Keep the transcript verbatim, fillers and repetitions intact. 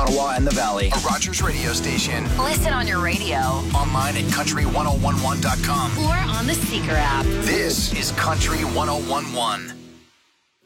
Ottawa and the Valley. A Rogers radio station. Listen on your radio. Online at country ten eleven dot com. Or on the Seeker app. This is Country ten eleven.